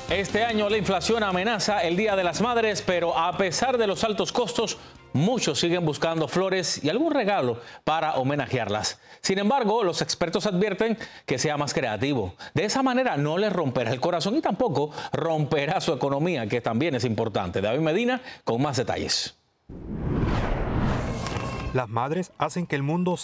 Este año la inflación amenaza el Día de las Madres, pero a pesar de los altos costos, muchos siguen buscando flores y algún regalo para homenajearlas. Sin embargo, los expertos advierten que sea más creativo. De esa manera no les romperá el corazón y tampoco romperá su economía, que también es importante. David Medina con más detalles. Las madres hacen que el mundo